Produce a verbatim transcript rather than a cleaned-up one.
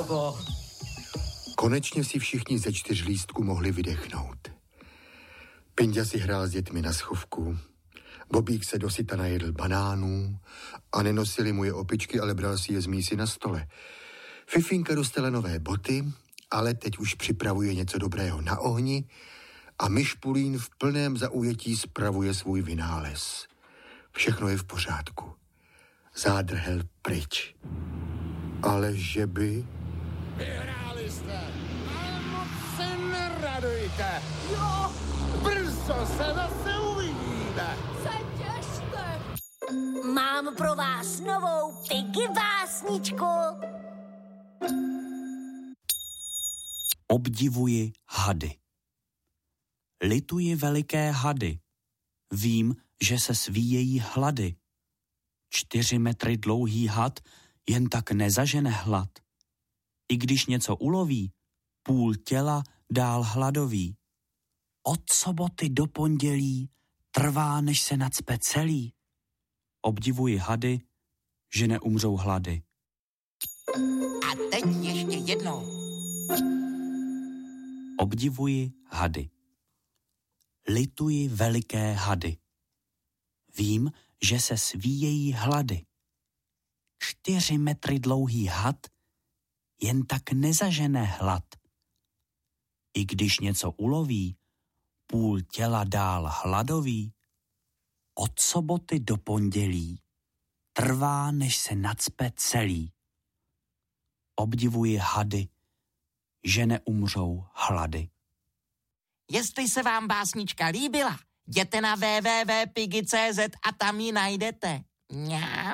Babo. Konečně si všichni ze čtyř lístků mohli vydechnout. Pinďa si hrál s dětmi na schovku, Bobík se dosyta najedl banánů a nenosili mu je opičky, ale bral si je z mísy na stole. Fifinka dostala nové boty, ale teď už připravuje něco dobrého na ohni a Myšpulín v plném zaujetí spravuje svůj vynález. Všechno je v pořádku. Zádrhel pryč. Ale že by... Vyhráli jste, ale moc se neradujte. Jo, brzo se zase uvidíme. Se těšte. Mám pro vás novou Piggy básničku. Obdivuji hady. Lituji veliké hady. Vím, že se svíjejí hlady. Čtyři metry dlouhý had jen tak nezažene hlad. I když něco uloví, půl těla dál hladoví. Od soboty do pondělí trvá, než se nacpe celý. Obdivuji hady, že neumřou hlady. A teď ještě jednou. Obdivuji hady. Lituji veliké hady. Vím, že se svíjejí hlady. Čtyři metry dlouhý had jen tak nezažene hlad. I když něco uloví, půl těla dál hladoví. Od soboty do pondělí trvá, než se nacpe celý. Obdivuji hady, že neumřou hlady. Jestli se vám básnička líbila, jděte na w w w tečka piggy tečka c z a tam ji najdete. Mňau.